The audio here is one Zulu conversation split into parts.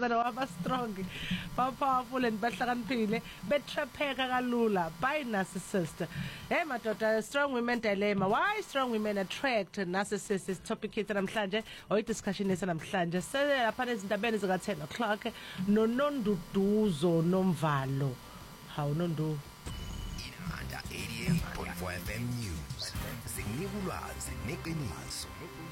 besifazane waba strong, powerful and bahlakaniphile, betrapheka kalula by narcissist. Hey madoda, strong women dilemma. Why strong women attract narcissists? Is topic yethu namhlanje or discussion yethu namhlanje. Lapha ezindabeni zika 10 o'clock no nonduduzo nomvalo. How nondu? Under 88.4 FM News. Zinika ulwazi neqiniso.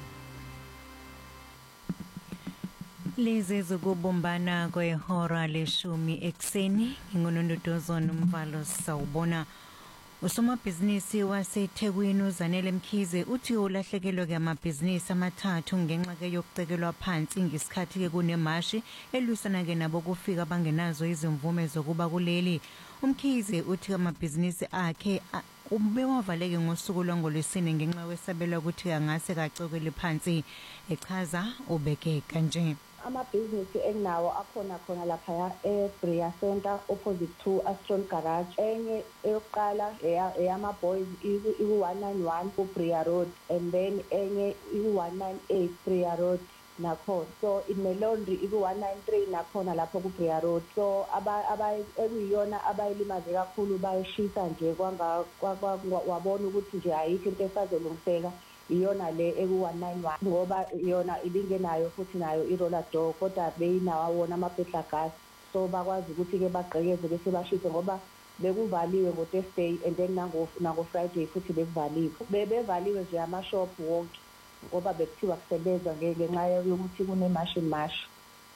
Lezi zokubumbana kwehora leshumi ekseni ngingonondodozo nomvalo sawubona. Usomabhizinisi waseThekwini uZanele Mkhize uthi ulahlekelwe ngamabhizinisi amathathu ngenxa ke yokucekelwa phansi ngesikhathi ke kunemashi elwisana ke nabo kufika bangenazo izimvume zokuba kuleli. Umkhize uthi amabhizinisi akhe ubewavaleke ngosuku lwangolwesine ngenxa wesabelo ukuthi angase kacokele phansi, echaza ubeke kanje. Amabhizinisi enginawo akhona khona lapha eBrea Center opposite to Astron Garage. Enye eyokuqala eyama-boys iku-191 kuBrea Road and then enye iku-198 Brea Road nakhona. So iMelondri iku-193 nakhona lapho kuBrea Road. So ekuyiyona abayilimaze kakhulu bayishisa nje wabona ukuthi nje ayikho into esazolungiseka. Iyona le eku-191 ngoba iyona ibingenayo futhi nayo i-roller door kodwa beyinawo wona amabhedla gas, so bakwazi ukuthi ke bagqekeze bese bashise ngoba bekuvaliwe ngo-Thursday and then nango Friday futhi bekuvaliwe. Bevaliwe nje ama-shop wonke ngoba bekuthiwa kusebenzwa ngenxa yokuthi kunemashi.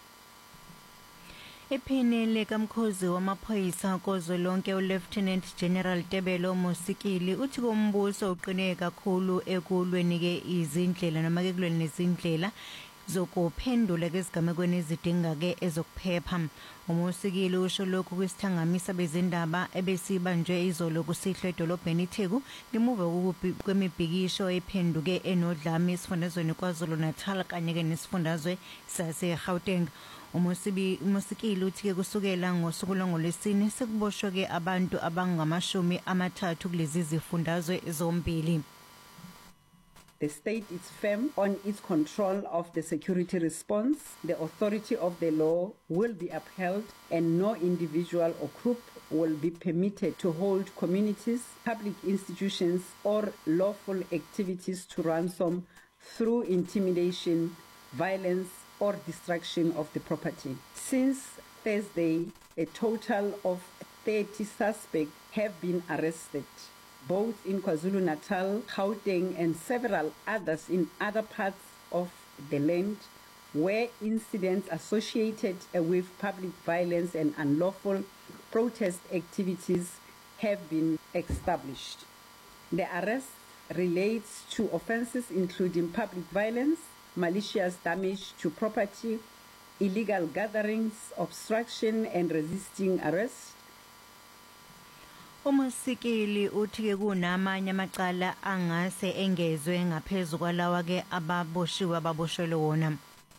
Ephenele kaMkhozi wamaphoyisa kozolonke uLieutenant General Tebelo Mosikili uthi kombuso uqine kakhulu ekulweni ke izindlela noma ke kulweni nezindlela zokuphendula kezigamekweni ezidinga ke ezokuphepha. Umosikili usho lokhu kwisithangamisa bezindaba ebesibanjwe izolo kusihlwe edolobheni iTheku ngemuva kwemibhikisho ephenduke eNodlame esifundazweni KwaZulu-Natal kanye ke nesifundazwe sase-Gauteng. Umosikili uthi ke kusukela ngosuku lwangolwesine sekuboshwe ke abantu abangamashumi-30 kulezi zifundazwe zombili. The state is firm on its control of the security response. The authority of the law will be upheld and no individual or group will be permitted to hold communities, public institutions or lawful activities to ransom through intimidation, violence or destruction of the property. Since Thursday, a total of 30 suspects have been arrested, both in KwaZulu-Natal, Gauteng and several others in other parts of the land where incidents associated with public violence and unlawful protest activities have been established. The arrest relates to offences including public violence, malicious damage to property, illegal gatherings, obstruction and resisting arrest. Umosikili uthi ke kunamanye amacala angase engezwe ngaphezulu kwalawa ke ababoshelwe wona.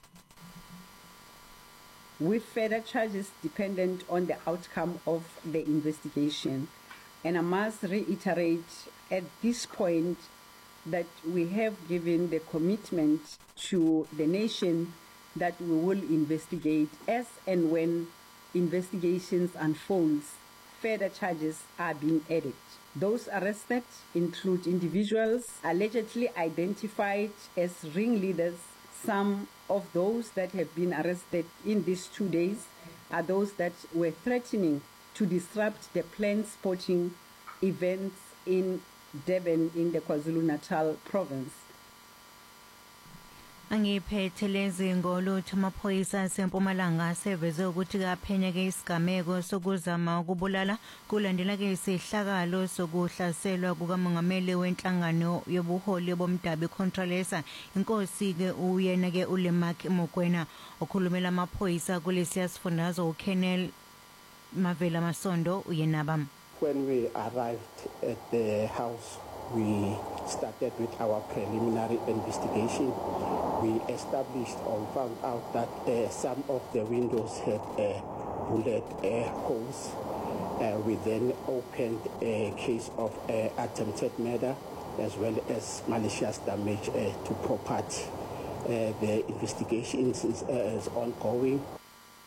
With further charges dependent on the outcome of the investigation. And I must reiterate at this point that we have given the commitment to the nation that we will investigate as and when investigations unfolds. Further charges are being added. Those arrested include individuals allegedly identified as ringleaders. Some of those that have been arrested in these 2 days are those that were threatening to disrupt the planned sporting events in Durban in the KwaZulu-Natal province. Angiphethe lezi ngolutho amaphoyisa aseMpumalanga seveze ukuthi kaphenya ke isigameko sokuzama ukubulala kulandela ke isihlakalo sokuhlaselwa kukamongameli wenhlangano yobuholi bomdabi Contralesa inkosi ke uyena ke uLemark Mokoena okhulumela amaphoyisa kulesi sifundazwe uKennel Mavela Masondo uyenaba. When we arrived at the house, we started with our preliminary investigation. We established or found out that some of the windows had bullet holes. We then opened a case of attempted murder as well as malicious damage to property. The investigation is ongoing.